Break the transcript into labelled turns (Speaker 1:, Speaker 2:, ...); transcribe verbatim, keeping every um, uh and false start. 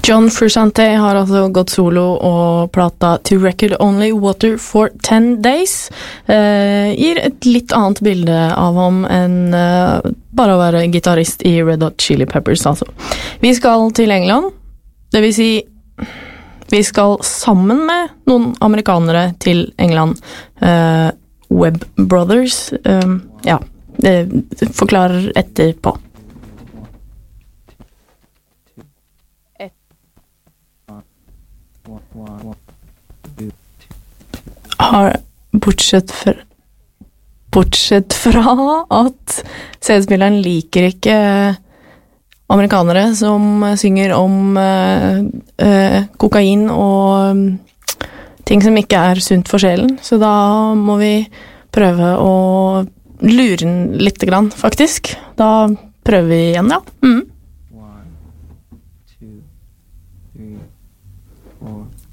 Speaker 1: John Frusciante har altså gått solo og plata To Record Only Water for ten days. Eh, gir et litt annet bilde av ham enn eh, bare å være gitarist i Red Hot Chili Peppers, altså. Vi skal til England, det vil si vi skal sammen med noen amerikanere til England. Eh, Webb Brothers, eh, ja, det forklarer etterpå. Har bortsett fra bortsett fra at C D-spilleren liker ikke amerikanere som synger om uh, uh, kokain og um, ting som ikke er sunt for sjelen, så da må vi prøve å lure den litt grann, faktisk. Da prøver vi igjen, ja. Mm. One, two, three, four.